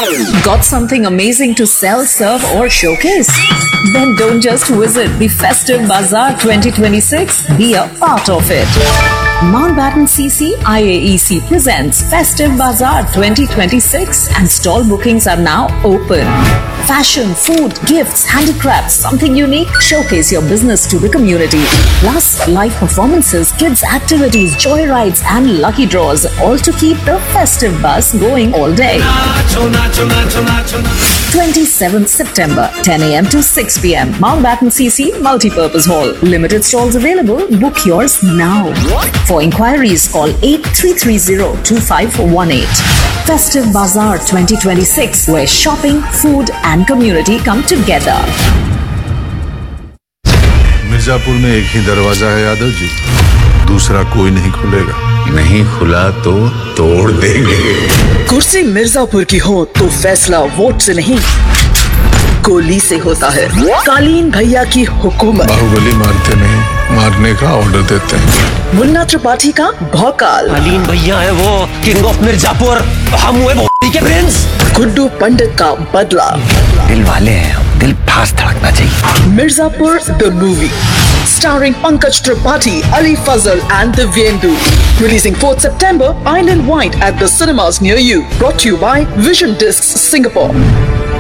Got something amazing to sell, serve, or showcase? Then don't just visit the Festive Bazaar 2026, be a part of it. Mountbatten CC IAEC presents Festive Bazaar 2026 and stall bookings are now open. Fashion, food, gifts, handicrafts, something unique, showcase your business to the community. Plus, live performances, kids activities, joy rides and lucky draws, all to keep the festive buzz going all day. 27th September, 10 a.m. to 6 p.m. Mountbatten CC Multipurpose Hall. Limited stalls available. Book yours now. For inquiries, call 8330-2518. Festive Bazaar 2026, where shopping, food and community come together. Mirzapur में एक ही दरवाजा है यादव जी, दूसरा कोई नहीं खुलेगा। नहीं खुला तो तोड़ देंगे। कुर्सी मिर्जापुर की हो तो फैसला वोट से नहीं, गोली से होता है। कालीन भैया की हुकूमत। बाहुबली मारते नहीं, मारने का ऑर्डर देते हैं। मुन्ना त्रिपाठी का भौकाल। कालीन भैया है वो किंग ऑफ मिर्जापुर, हम हुए के प्रिंस। गुड्डू पंडित का बदला। दिल वाले हैं हम, दिल फास्ट धड़कना चाहिए। Mirzapur the movie, starring Pankaj Tripathi, Ali Fazal and Divyendu. Releasing 4th September, Island Wide at the cinemas near you. Brought to you by Vision Discs Singapore.